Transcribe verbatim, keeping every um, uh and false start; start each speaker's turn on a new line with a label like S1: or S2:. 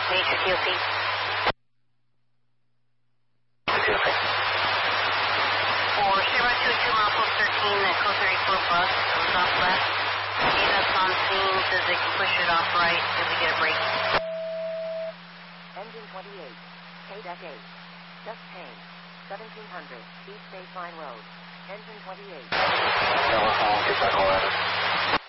S1: Major Q P. For Chevron two two mile post thirteen, that code thirty-four bus goes off left. A S on scene says they can push it off right if we get a break.
S2: Engine twenty-eight, K eight. Just Payne, seventeen hundred, East Baseline Road. Engine twenty-eight.